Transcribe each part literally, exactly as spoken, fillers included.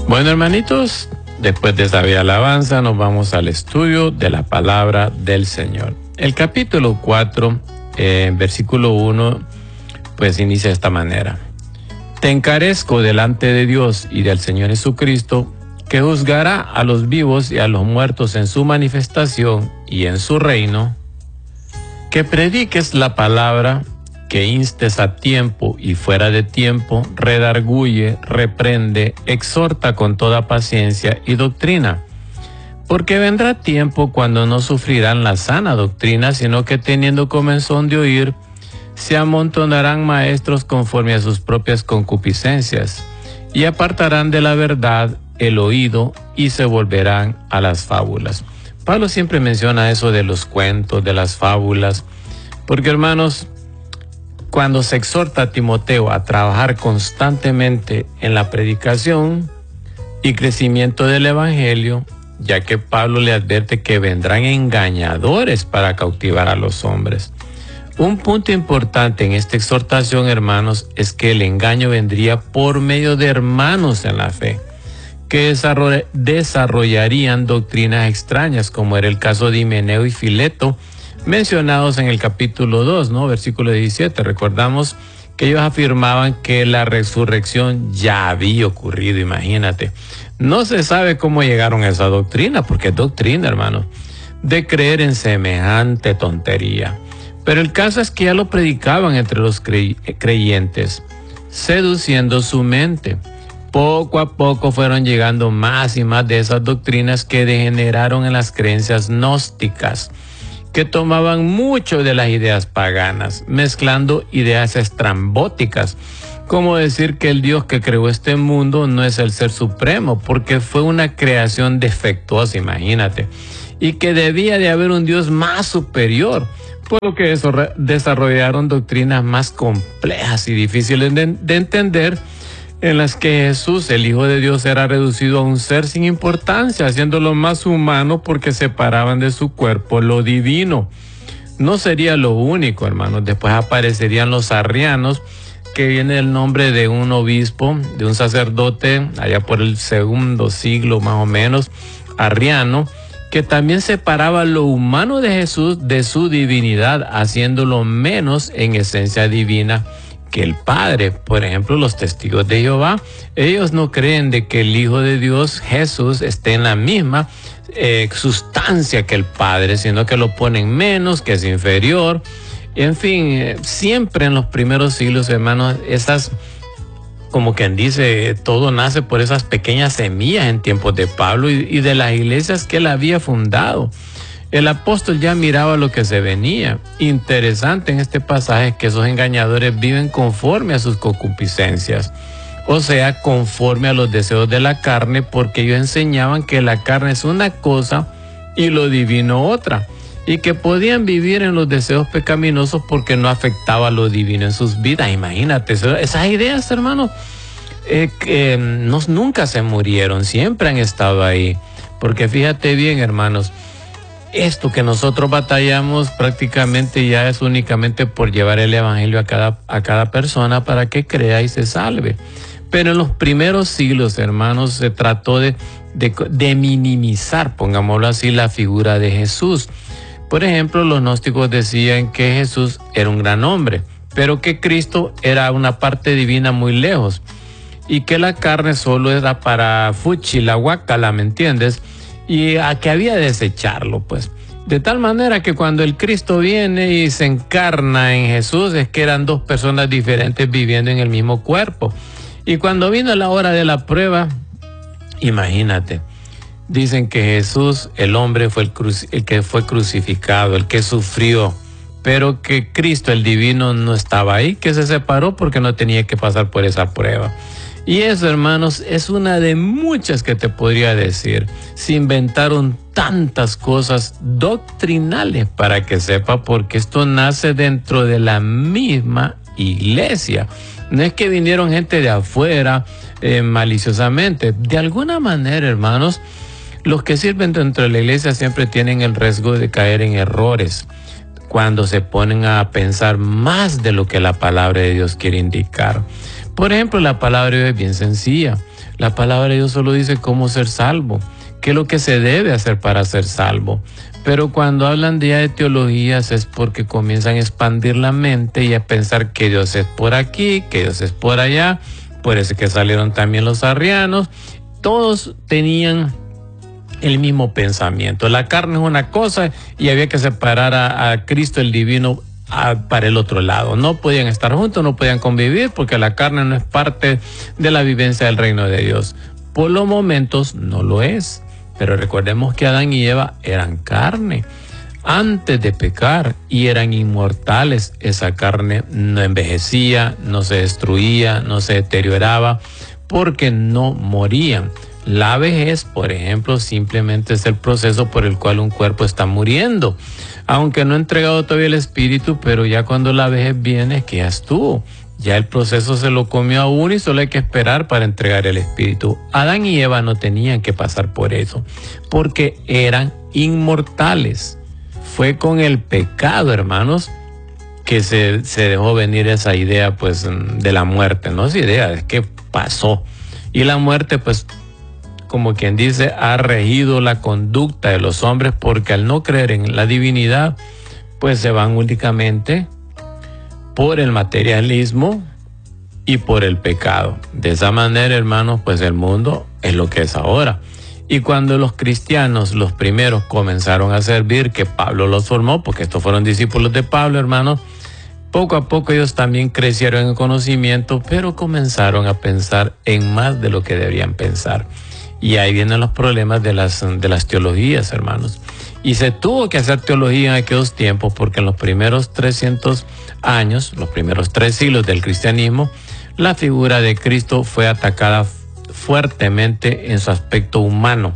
Bueno, hermanitos, después de esta bella alabanza nos vamos al estudio de la palabra del Señor. El capítulo cuatro, eh, versículo uno, pues inicia de esta manera. Te encarezco delante de Dios y del Señor Jesucristo, que juzgará a los vivos y a los muertos en su manifestación y en su reino, que prediques la palabra, que instes a tiempo y fuera de tiempo, redarguye, reprende, exhorta con toda paciencia y doctrina. Porque vendrá tiempo cuando no sufrirán la sana doctrina, sino que teniendo comezón de oír, se amontonarán maestros conforme a sus propias concupiscencias, y apartarán de la verdad el oído y se volverán a las fábulas. Pablo siempre menciona eso de los cuentos, de las fábulas, porque hermanos, cuando se exhorta a Timoteo a trabajar constantemente en la predicación y crecimiento del evangelio, ya que Pablo le advierte que vendrán engañadores para cautivar a los hombres. Un punto importante en esta exhortación, hermanos, es que el engaño vendría por medio de hermanos en la fe, que desarrollarían doctrinas extrañas, como era el caso de Himeneo y Fileto, mencionados en el capítulo dos, ¿no? Versículo diecisiete. Recordamos que ellos afirmaban que la resurrección ya había ocurrido, imagínate. No se sabe cómo llegaron a esa doctrina, porque es doctrina, hermano, de creer en semejante tontería. Pero el caso es que ya lo predicaban entre los crey- creyentes, seduciendo su mente. Poco a poco fueron llegando más y más de esas doctrinas que degeneraron en las creencias gnósticas, que tomaban mucho de las ideas paganas, mezclando ideas estrambóticas, como decir que el Dios que creó este mundo no es el ser supremo, porque fue una creación defectuosa, imagínate, y que debía de haber un Dios más superior, por lo que eso desarrollaron doctrinas más complejas y difíciles de, de entender, en las que Jesús, el Hijo de Dios, era reducido a un ser sin importancia, haciéndolo más humano porque separaban de su cuerpo lo divino. No sería lo único, hermanos. Después aparecerían los arrianos, que viene el nombre de un obispo, de un sacerdote, allá por el segundo siglo más o menos, arriano, que también separaba lo humano de Jesús de su divinidad, haciéndolo menos en esencia divina que el Padre. Por ejemplo, los testigos de Jehová, ellos no creen de que el Hijo de Dios, Jesús, esté en la misma eh, sustancia que el Padre, sino que lo ponen menos, que es inferior. En fin, eh, siempre en los primeros siglos, hermanos, esas, como quien dice, todo nace por esas pequeñas semillas en tiempos de Pablo y, y de las iglesias que él había fundado. El apóstol ya miraba lo que se venía. Interesante en este pasaje que esos engañadores viven conforme a sus concupiscencias, o sea, conforme a los deseos de la carne, porque ellos enseñaban que la carne es una cosa y lo divino otra, y que podían vivir en los deseos pecaminosos porque no afectaba lo divino en sus vidas. Imagínate, esas ideas, hermanos, eh, que no, nunca se murieron, siempre han estado ahí, porque fíjate bien, hermanos, esto que nosotros batallamos prácticamente ya es únicamente por llevar el evangelio a cada, a cada persona para que crea y se salve. Pero en los primeros siglos, hermanos, se trató de, de, de minimizar, pongámoslo así, la figura de Jesús. Por ejemplo, los gnósticos decían que Jesús era un gran hombre, pero que Cristo era una parte divina muy lejos, y que la carne solo era para fuchi, la guácala, ¿me entiendes? Y a que había de desecharlo, pues. De tal manera que cuando el Cristo viene y se encarna en Jesús, es que eran dos personas diferentes viviendo en el mismo cuerpo. Y cuando vino la hora de la prueba, imagínate, dicen que Jesús, el hombre, fue el, cruci- el que fue crucificado, el que sufrió, pero que Cristo, el divino, no estaba ahí, que se separó porque no tenía que pasar por esa prueba. Y eso, hermanos, es una de muchas que te podría decir. Se inventaron tantas cosas doctrinales para que sepa, porque esto nace dentro de la misma iglesia. No es que vinieron gente de afuera eh, maliciosamente. De alguna manera, hermanos, los que sirven dentro de la iglesia siempre tienen el riesgo de caer en errores cuando se ponen a pensar más de lo que la palabra de Dios quiere indicar. Por ejemplo, la palabra de Dios es bien sencilla. La palabra de Dios solo dice cómo ser salvo, qué es lo que se debe hacer para ser salvo. Pero cuando hablan de, de teologías es porque comienzan a expandir la mente y a pensar que Dios es por aquí, que Dios es por allá. Por eso que salieron también los arrianos. Todos tenían el mismo pensamiento. La carne es una cosa y había que separar a, a Cristo el divino a, para el otro lado. No podían estar juntos, no podían convivir porque la carne no es parte de la vivencia del reino de Dios. Por los momentos no lo es. Pero recordemos que Adán y Eva eran carne antes de pecar y eran inmortales. Esa carne no envejecía, no se destruía, no se deterioraba porque no morían. La vejez, por ejemplo, simplemente es el proceso por el cual un cuerpo está muriendo. Aunque no ha entregado todavía el espíritu, pero ya cuando la vejez viene, que ya estuvo. Ya el proceso se lo comió a uno y solo hay que esperar para entregar el espíritu. Adán y Eva no tenían que pasar por eso, porque eran inmortales. Fue con el pecado, hermanos, que se, se dejó venir esa idea, pues, de la muerte. No es idea, es que pasó. Y la muerte, pues, como quien dice, ha regido la conducta de los hombres, porque al no creer en la divinidad, pues se van únicamente por el materialismo y por el pecado. De esa manera, hermanos, pues el mundo es lo que es ahora. Y cuando los cristianos, los primeros, comenzaron a servir, que Pablo los formó, porque estos fueron discípulos de Pablo, hermanos, poco a poco ellos también crecieron en conocimiento, pero comenzaron a pensar en más de lo que deberían pensar. Y ahí vienen los problemas de las, de las teologías, hermanos. Y se tuvo que hacer teología en aquellos tiempos porque en los primeros trescientos años, los primeros tres siglos del cristianismo, la figura de Cristo fue atacada fuertemente en su aspecto humano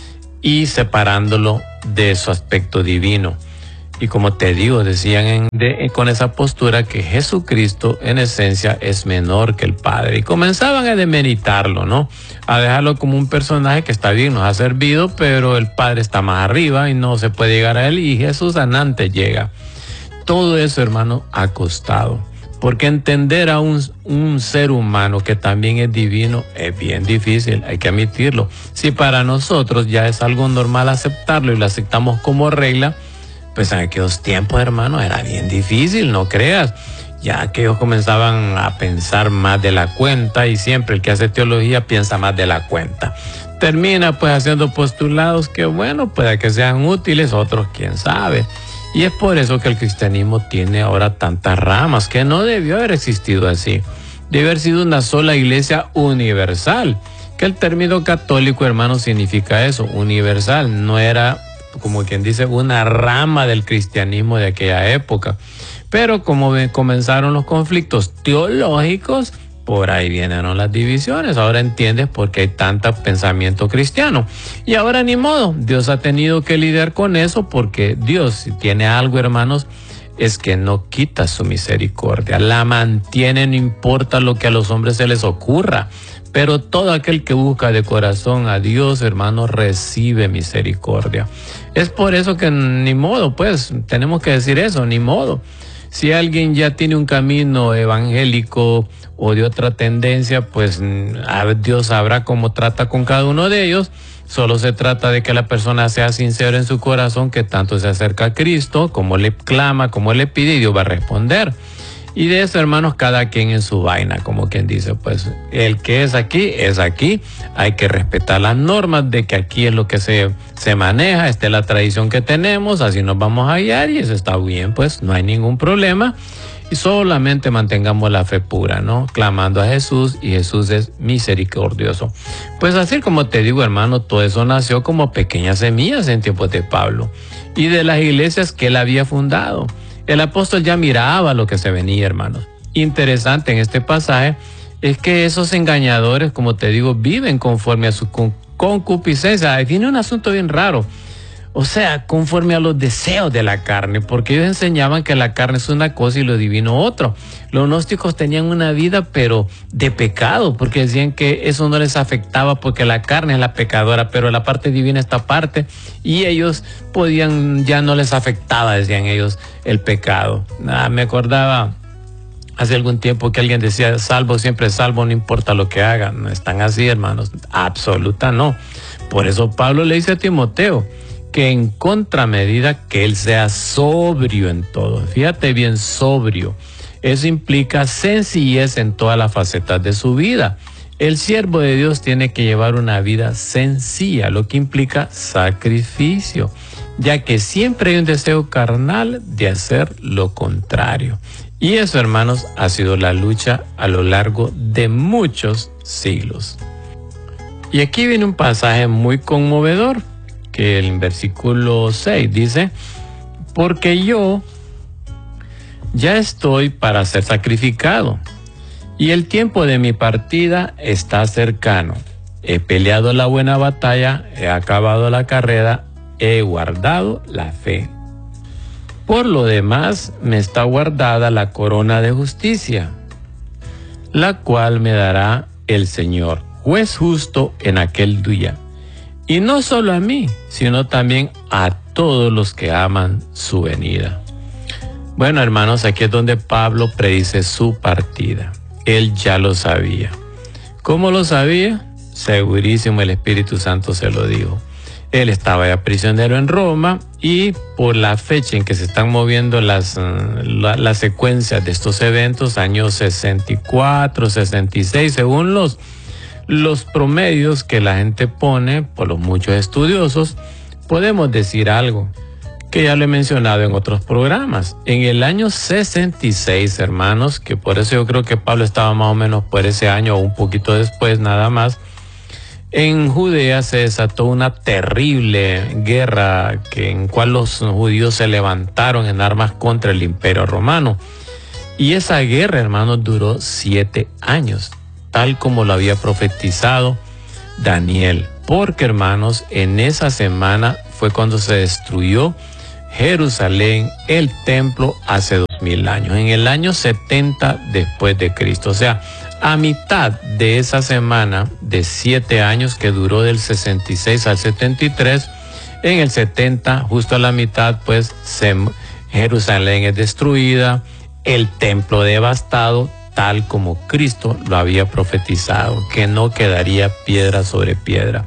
y separándolo de su aspecto divino. Y como te digo, decían en, de, con esa postura que Jesucristo en esencia es menor que el Padre. Y comenzaban a demeritarlo, ¿no? A dejarlo como un personaje que está bien, nos ha servido, pero el Padre está más arriba y no se puede llegar a él y Jesús antes llega. Todo eso, hermano, ha costado. Porque entender a un, un ser humano que también es divino es bien difícil, hay que admitirlo. Si para nosotros ya es algo normal aceptarlo y lo aceptamos como regla, pues en aquellos tiempos, hermano, era bien difícil, no creas. Ya que ellos comenzaban a pensar más de la cuenta y siempre el que hace teología piensa más de la cuenta. Termina pues haciendo postulados que, bueno, puede que sean útiles, otros quién sabe. Y es por eso que el cristianismo tiene ahora tantas ramas, que no debió haber existido así. Debe haber sido una sola iglesia universal, que el término católico, hermano, significa eso, universal, no era, como quien dice, una rama del cristianismo de aquella época. Pero como ven, comenzaron los conflictos teológicos, por ahí vienen las divisiones. Ahora entiendes por qué hay tanto pensamiento cristiano. Y ahora ni modo, Dios ha tenido que lidiar con eso, porque Dios, si tiene algo, hermanos, es que no quita su misericordia, la mantiene, no importa lo que a los hombres se les ocurra. Pero todo aquel que busca de corazón a Dios, hermano, recibe misericordia. Es por eso que ni modo, pues, tenemos que decir eso, ni modo. Si alguien ya tiene un camino evangélico o de otra tendencia, pues Dios sabrá cómo trata con cada uno de ellos. Solo se trata de que la persona sea sincera en su corazón, que tanto se acerca a Cristo, como le clama, como le pide, y Dios va a responder. Y de eso, hermanos, cada quien en su vaina, como quien dice, pues el que es aquí, es aquí. Hay que respetar las normas de que aquí es lo que se, se maneja, esta es la tradición que tenemos, así nos vamos a guiar y eso está bien, pues no hay ningún problema. Y solamente mantengamos la fe pura, ¿no? Clamando a Jesús, y Jesús es misericordioso. Pues así como te digo, hermano, todo eso nació como pequeñas semillas en tiempos de Pablo y de las iglesias que él había fundado. El apóstol ya miraba lo que se venía, hermanos. Interesante en este pasaje es que esos engañadores, como te digo, viven conforme a su concupiscencia. Ahí tiene un asunto bien raro. O sea, conforme a los deseos de la carne, porque ellos enseñaban que la carne es una cosa y lo divino otro. Los gnósticos tenían una vida, pero de pecado, porque decían que eso no les afectaba porque la carne es la pecadora, pero la parte divina es esta parte, y ellos podían, ya no les afectaba, decían ellos, el pecado. Ah, me acordaba Hace algún tiempo que alguien decía, salvo, siempre salvo, no importa lo que haga. No están así, hermanos. Absoluta no. Por eso Pablo le dice a Timoteo que en contramedida que él sea sobrio en todo. Fíjate bien, sobrio. Eso implica sencillez en todas las facetas de su vida. El siervo de Dios tiene que llevar una vida sencilla, lo que implica sacrificio, ya que siempre hay un deseo carnal de hacer lo contrario. Y eso, hermanos, ha sido la lucha a lo largo de muchos siglos. Y aquí viene un pasaje muy conmovedor, que el versículo seis dice, porque yo ya estoy para ser sacrificado, y el tiempo de mi partida está cercano. He peleado la buena batalla, he acabado la carrera, he guardado la fe. Por lo demás, me está guardada la corona de justicia, la cual me dará el Señor, juez justo en aquel día. Y no solo a mí, sino también a todos los que aman su venida. Bueno, hermanos, aquí es donde Pablo predice su partida. Él ya lo sabía. ¿Cómo lo sabía? Segurísimo, el Espíritu Santo se lo dijo. Él estaba ya prisionero en Roma y por la fecha en que se están moviendo las, la, las secuencias de estos eventos, años sesenta y cuatro, sesenta y seis, según los, los promedios que la gente pone por los muchos estudiosos, podemos decir algo que ya lo he mencionado en otros programas. En el año sesenta y seis, hermanos, que por eso yo creo que Pablo estaba más o menos por ese año o un poquito después nada más, en Judea se desató una terrible guerra que, en cual los judíos se levantaron en armas contra el Imperio Romano. Y esa guerra, hermanos, duró siete años, tal como lo había profetizado Daniel. Porque, hermanos, en esa semana fue cuando se destruyó Jerusalén, el templo, hace dos mil años, en el año setenta después de Cristo. O sea, a mitad de esa semana de siete años que duró del sesenta y seis al setenta y tres, en el setenta, justo a la mitad, pues se, Jerusalén es destruida, el templo devastado, tal como Cristo lo había profetizado, que no quedaría piedra sobre piedra.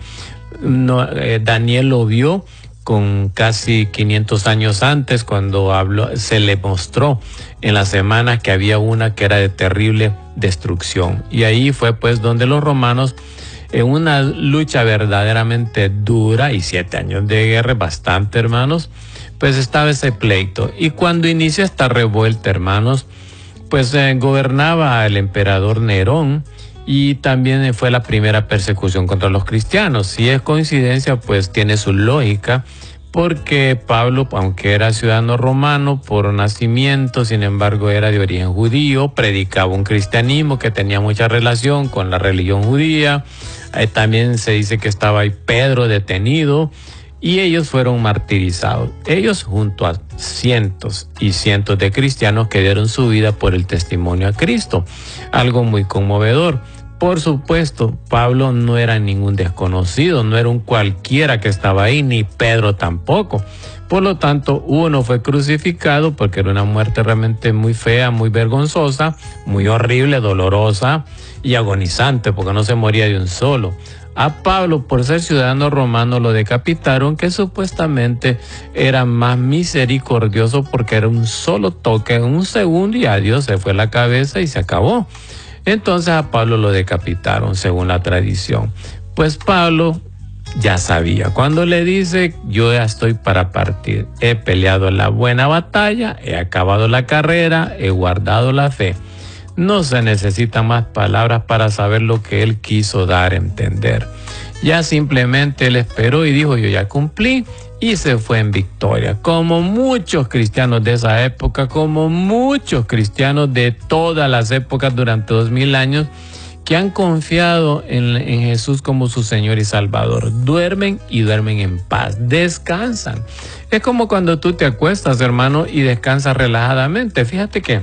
No, eh, Daniel lo vio con casi quinientos años antes, cuando habló, se le mostró en la semana que había una que era de terrible destrucción. Y ahí fue pues donde los romanos, en una lucha verdaderamente dura y siete años de guerra, bastante, hermanos, pues estaba ese pleito. Y cuando inicia esta revuelta, hermanos, pues eh, gobernaba el emperador Nerón, y también fue la primera persecución contra los cristianos. Si es coincidencia, pues tiene su lógica, porque Pablo, aunque era ciudadano romano por nacimiento, sin embargo era de origen judío, predicaba un cristianismo que tenía mucha relación con la religión judía. Eh, también se dice que estaba ahí Pedro detenido, y ellos fueron martirizados. Ellos junto a cientos y cientos de cristianos que dieron su vida por el testimonio a Cristo. Algo muy conmovedor. Por supuesto, Pablo no era ningún desconocido, no era un cualquiera que estaba ahí, ni Pedro tampoco. Por lo tanto, uno fue crucificado porque era una muerte realmente muy fea, muy vergonzosa, muy horrible, dolorosa y agonizante, porque no se moría de un solo. A Pablo, por ser ciudadano romano, lo decapitaron, que supuestamente era más misericordioso porque era un solo toque, en un segundo, y adiós, se fue la cabeza y se acabó. Entonces a Pablo lo decapitaron, según la tradición. Pues Pablo ya sabía. Cuando le dice, yo ya estoy para partir, he peleado la buena batalla, he acabado la carrera, he guardado la fe. No se necesitan más palabras para saber lo que él quiso dar a entender. Ya simplemente él esperó y dijo, yo ya cumplí, y se fue en victoria. Como muchos cristianos de esa época, como muchos cristianos de todas las épocas durante dos mil años, que han confiado en, en Jesús como su Señor y Salvador. Duermen y duermen en paz, descansan. Es como cuando tú te acuestas, hermano, y descansas relajadamente. Fíjate que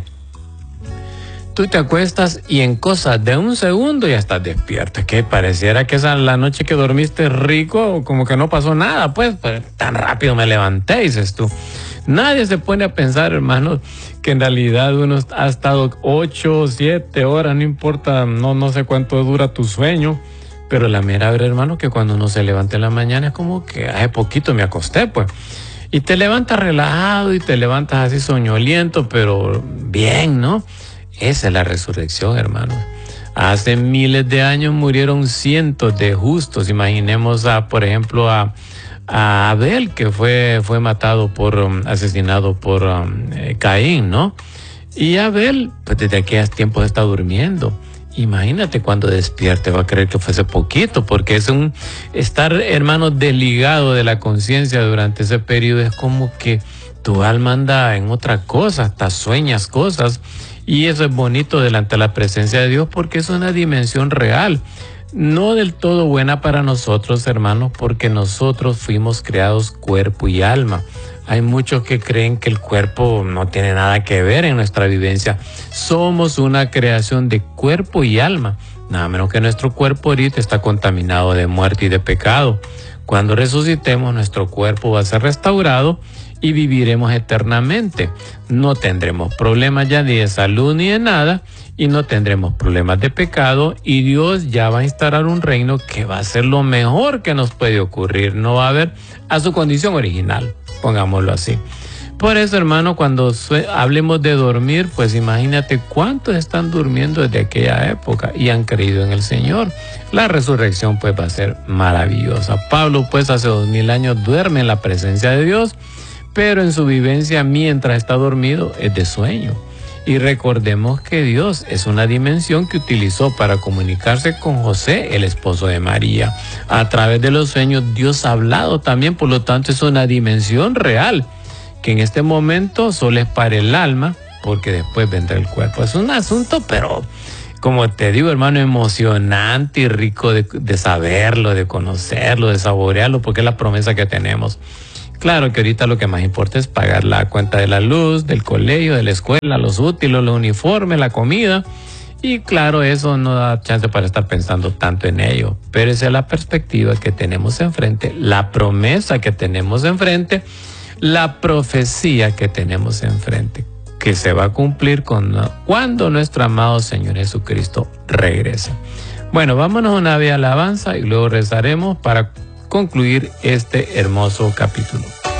tú te acuestas y en cosas de un segundo ya estás despierto. Que pareciera que esa la noche que dormiste rico, como que no pasó nada, pues, pues tan rápido me levanté, dices tú. Nadie se pone a pensar, hermanos, que en realidad uno ha estado ocho, siete horas, no importa, no, no sé cuánto dura tu sueño, pero la mera verdad, hermano, que cuando uno se levanta en la mañana es como que hace poquito me acosté, pues. Y te levantas relajado y te levantas así soñoliento, pero bien, ¿no? Esa es la resurrección, hermano. Hace miles de años murieron cientos de justos. Imaginemos, a, por ejemplo, a, a Abel, que fue, fue matado por, um, asesinado por um, eh, Caín, ¿no? Y Abel, pues desde aquellos tiempos está durmiendo. Imagínate cuando despierte, va a creer que fuese poquito, porque es un estar, hermano, desligado de la conciencia durante ese periodo. Es como que tu alma anda en otra cosa, hasta sueñas cosas. Y eso es bonito delante de la presencia de Dios, porque es una dimensión real. No del todo buena para nosotros, hermanos, porque nosotros fuimos creados cuerpo y alma. Hay muchos que creen que el cuerpo no tiene nada que ver en nuestra vivencia. Somos una creación de cuerpo y alma. Nada menos que nuestro cuerpo ahorita está contaminado de muerte y de pecado. Cuando resucitemos, nuestro cuerpo va a ser restaurado y viviremos eternamente. No tendremos problemas ya ni de salud ni de nada, y no tendremos problemas de pecado, y Dios ya va a instaurar un reino que va a ser lo mejor que nos puede ocurrir. No va a haber a su condición original, pongámoslo así. Por eso, hermano, cuando hablemos de dormir, pues imagínate cuántos están durmiendo desde aquella época y han creído en el Señor. La resurrección pues va a ser maravillosa. Pablo pues hace dos mil años duerme en la presencia de Dios, pero en su vivencia mientras está dormido es de sueño. Y recordemos que Dios es una dimensión que utilizó para comunicarse con José, el esposo de María. A través de los sueños Dios ha hablado también, por lo tanto es una dimensión real, que en este momento solo es para el alma, porque después vendrá el cuerpo. Es un asunto, pero como te digo, hermano, emocionante y rico de, de saberlo, de conocerlo, de saborearlo, porque es la promesa que tenemos. Claro que ahorita lo que más importa es pagar la cuenta de la luz, del colegio, de la escuela, los útiles, los uniformes, la comida. Y claro, eso no da chance para estar pensando tanto en ello. Pero esa es la perspectiva que tenemos enfrente, la promesa que tenemos enfrente, la profecía que tenemos enfrente, que se va a cumplir con, cuando nuestro amado Señor Jesucristo regrese. Bueno, vámonos a una vez alabanza y luego rezaremos para concluir este hermoso capítulo.